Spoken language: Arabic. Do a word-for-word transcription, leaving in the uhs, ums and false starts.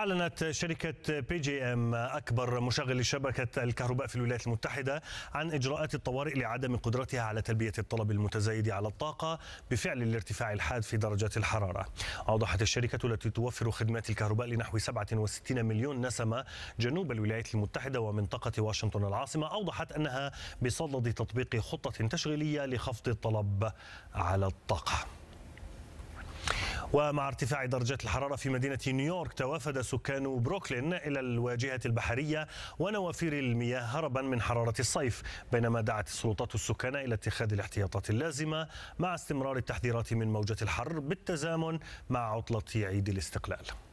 أعلنت شركة بي جي إم أكبر مشغل لشبكة الكهرباء في الولايات المتحدة عن إجراءات الطوارئ لعدم قدرتها على تلبية الطلب المتزايد على الطاقة بفعل الارتفاع الحاد في درجات الحرارة. أوضحت الشركة التي توفر خدمات الكهرباء لنحو سبعة وستين مليون نسمة جنوب الولايات المتحدة ومنطقة واشنطن العاصمة، أوضحت أنها بصدد تطبيق خطة تشغيلية لخفض الطلب على الطاقة. ومع ارتفاع درجات الحرارة في مدينة نيويورك، توافد سكان بروكلين إلى الواجهة البحرية ونوافير المياه هربا من حرارة الصيف، بينما دعت السلطات السكان إلى اتخاذ الاحتياطات اللازمة مع استمرار التحذيرات من موجة الحر بالتزامن مع عطلة عيد الاستقلال.